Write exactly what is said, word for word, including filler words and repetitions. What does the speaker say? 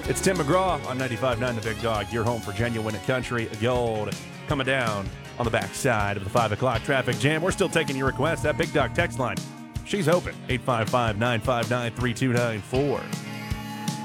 It's Tim McGraw on ninety-five point nine The Big Dog, your home for genuine country gold. Coming down on the backside of the five o'clock traffic jam. We're still taking your requests. That Big Dog text line, she's open. eight five five, nine five nine, three two nine four.